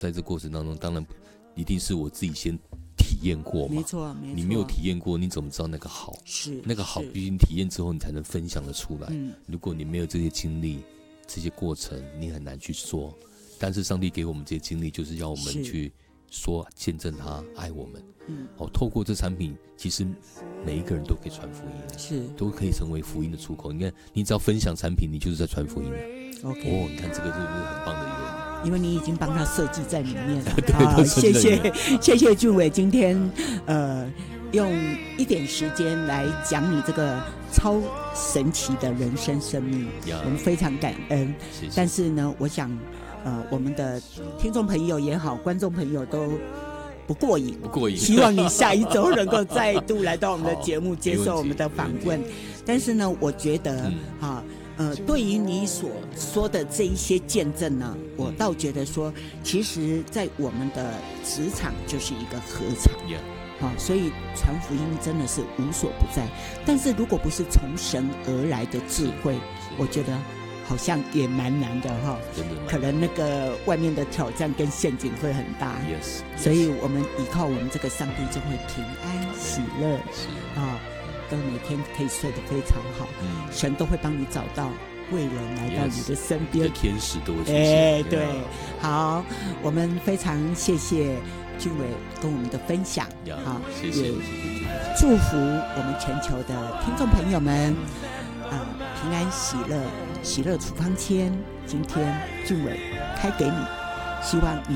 在这过程当中，当然一定是我自己先体验过嘛， 没错， 你没有体验过，你怎么知道那个好？ 是那个好，毕竟体验之后你才能分享得出来。如果你没有这些经历、这些过程，你很难去说。但是上帝给我们这些经历，就是要我们去说、见证他爱我们。透过这产品，其实每一个人都可以传福音， 是都可以成为福音的出口。你看，你只要分享产品，你就是在传福音了。 OK， 你看这个是不是很棒的一个？ 因为你已经帮他设计在里面了。 对， 谢谢俊伟今天用一点时间来讲你这个超神奇的人生生命，我们非常感恩。 谢谢。 但是呢，我想我们的听众朋友也好，观众朋友都不过瘾，希望你下一周能够再度来到我们的节目，接受我们的访问。但是呢，我觉得对于你所说的这一些见证呢，我倒觉得说，其实在我们的职场就是一个合场。所以传福音真的是无所不在。但是如果不是从神而来的智慧，我觉得好像也蛮难的哈，可能那个外面的挑战跟陷阱会很大。所以我们依靠我们这个上帝就会平安喜乐都每天可以睡得非常好。神都会帮你找到贵人来到你的身边， 天使都会出现。 对，好，我们非常谢谢俊伟跟我们的分享。好， 谢谢， 祝福我们全球的听众朋友们平安喜乐，喜乐处方签今天俊伟开给你，希望你